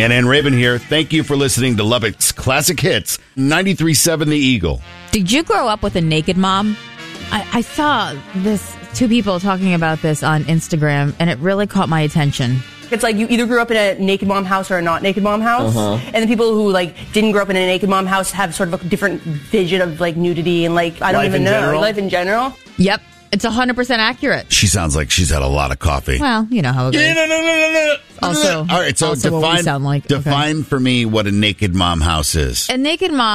And Ann Raven here. Thank you for listening to Lubbock's Classic Hits, 93.7 The Eagle. Did you grow up with a naked mom? I saw two people talking about this on Instagram, and it really caught my attention. It's like you either grew up in a naked mom house or a not naked mom house. And the people who didn't grow up in a naked mom house have sort of a different vision of nudity and I don't even know. Life in general. Yep. It's 100% accurate. She sounds like she's had a lot of coffee. Well, you know how it goes. No. Also, all right, so also what we sound like. define for me what a naked mom house is. A naked mom